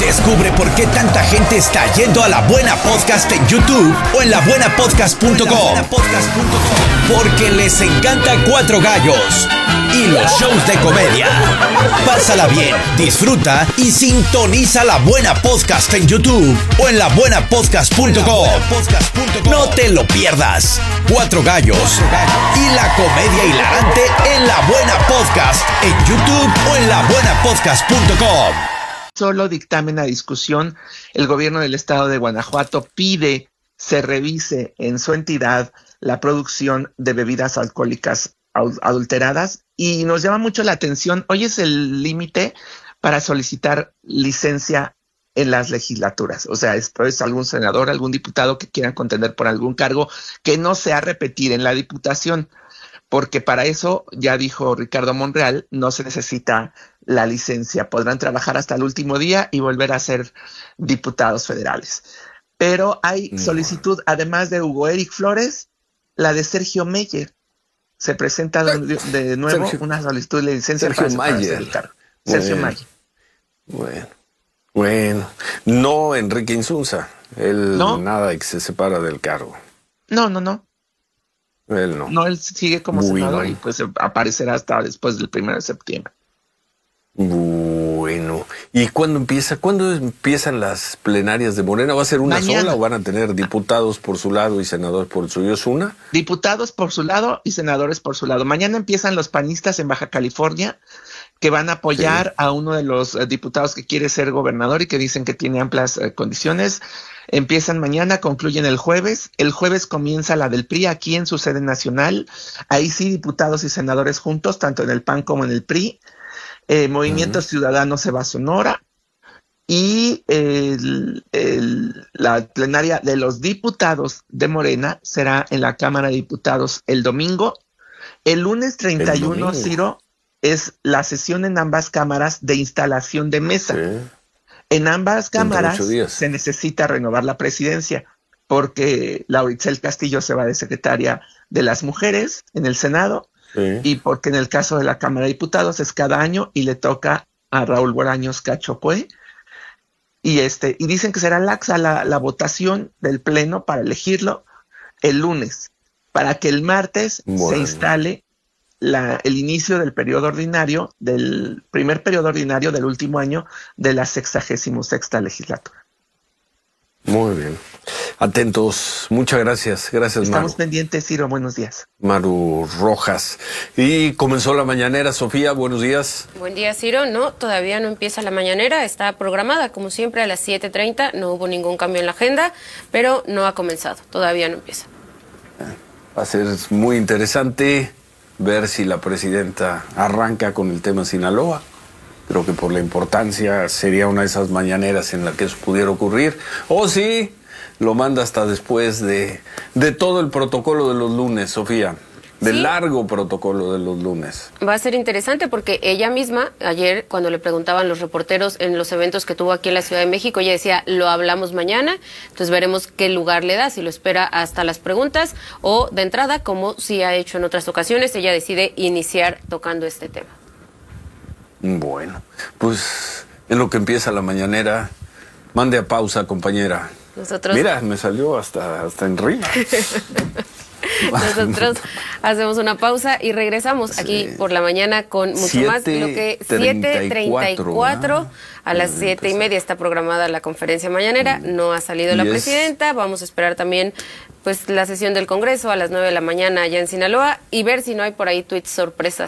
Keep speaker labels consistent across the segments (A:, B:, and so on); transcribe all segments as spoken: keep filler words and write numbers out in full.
A: Descubre por qué tanta gente está yendo a La Buena Podcast en YouTube o en la buena podcast punto com. Porque les encanta Cuatro Gallos y los shows de comedia. Pásala bien, disfruta y sintoniza La Buena Podcast en YouTube o en la buena podcast punto com. No te lo pierdas. Cuatro Gallos y la comedia hilarante en La Buena Podcast en YouTube o en la buena podcast punto com.
B: Solo dictamen a discusión, el gobierno del estado de Guanajuato pide se revise en su entidad la producción de bebidas alcohólicas adulteradas y nos llama mucho la atención. Hoy es el límite para solicitar licencia en las legislaturas. O sea, esto es algún senador, algún diputado que quiera contender por algún cargo que no sea repetir en la diputación, porque para eso, ya dijo Ricardo Monreal, no se necesita la licencia. Podrán trabajar hasta el último día y volver a ser diputados federales. Pero hay no. solicitud, además de Hugo Eric Flores, la de Sergio Meyer. Se presenta de, de nuevo Sergio, una solicitud de licencia
C: Sergio
B: para
C: Mayer.
B: el cargo. Sergio
C: Bueno.
B: Mayer.
C: Bueno, bueno, no Enrique Insunza. Él
B: ¿No?
C: nada que se separa del cargo.
B: No, no, no.
C: Él no.
B: No, él sigue como
C: Bueno.
B: senador y pues aparecerá hasta después del primero de septiembre.
C: Bueno, ¿y cuándo empieza? ¿Cuándo empiezan las plenarias de Morena? ¿Va a ser una
B: Mañana.
C: sola o van a tener diputados por su lado y senadores por el suyo? ¿Es una?
B: Diputados por su lado y senadores por su lado. Mañana empiezan los panistas en Baja California que van a apoyar sí. a uno de los eh, diputados que quiere ser gobernador y que dicen que tiene amplias eh, condiciones. Empiezan mañana, concluyen el jueves. El jueves comienza la del P R I aquí en su sede nacional. Ahí sí, diputados y senadores juntos, tanto en el P A N como en el P R I. Eh, Movimiento uh-huh. Ciudadano se va a Sonora. Y el, el, la plenaria de los diputados de Morena será en la Cámara de Diputados el domingo. El lunes treinta y uno, Ciro, es la sesión en ambas cámaras de instalación de mesa. Sí. En ambas cámaras se necesita renovar la presidencia porque Lauricel Castillo se va de secretaria de las mujeres en el Senado sí. y porque en el caso de la Cámara de Diputados es cada año y le toca a Raúl Bolaños Cacho Pue. Y, este, y dicen que será laxa la, la votación del Pleno para elegirlo el lunes, para que el martes bueno. se instale La, el inicio del periodo ordinario, del primer periodo ordinario del último año de la sexagésimo sexta legislatura.
C: Muy bien. Atentos. Muchas gracias. Gracias, Maru.
B: Estamos pendientes, Ciro. Buenos días.
C: Maru Rojas. Y comenzó la mañanera. Sofía, buenos días.
D: Buen día, Ciro. No, todavía no empieza la mañanera. Está programada, como siempre, a las siete treinta. No hubo ningún cambio en la agenda, pero no ha comenzado. Todavía no empieza.
C: Va a ser muy interesante ver si la presidenta arranca con el tema Sinaloa. Creo que por la importancia sería una de esas mañaneras en la que eso pudiera ocurrir. O si lo manda hasta después de, de todo el protocolo de los lunes, Sofía. Del
D: ¿Sí?
C: largo protocolo de los lunes.
D: Va a ser interesante porque ella misma, ayer cuando le preguntaban los reporteros en los eventos que tuvo aquí en la Ciudad de México, ella decía, lo hablamos mañana, entonces veremos qué lugar le da, si lo espera hasta las preguntas o de entrada, como sí ha hecho en otras ocasiones, ella decide iniciar tocando este tema.
C: Bueno, pues en lo que empieza la mañanera, mande a pausa, compañera.
D: Nosotros...
C: Mira, me salió hasta, hasta en rima.
D: Nosotros hacemos una pausa y regresamos sí. aquí por la mañana con mucho más de lo que siete treinta y cuatro a las siete y media está programada la conferencia mañanera. No ha salido la yes. presidenta. Vamos a esperar también pues la sesión del Congreso a las nueve de la mañana allá en Sinaloa y ver si no hay por ahí tweets sorpresas.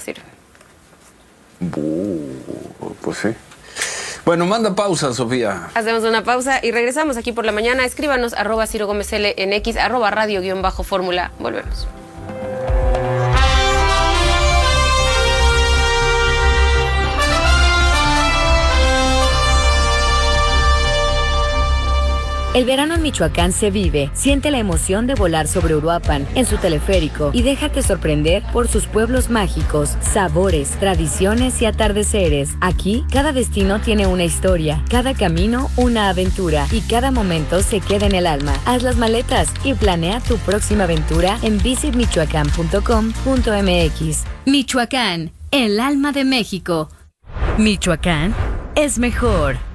C: Uh, pues sí. Bueno, manda pausa, Sofía.
D: Hacemos una pausa y regresamos aquí por la mañana. Escríbanos, arroba Ciro Gómez L en X, arroba radio guión bajo fórmula. Volvemos.
E: El verano en Michoacán se vive. Siente la emoción de volar sobre Uruapan en su teleférico y déjate sorprender por sus pueblos mágicos, sabores, tradiciones y atardeceres. Aquí, cada destino tiene una historia, cada camino una aventura y cada momento se queda en el alma. Haz las maletas y planea tu próxima aventura en visit michoacán punto com punto m x. Michoacán, el alma de México. Michoacán es mejor.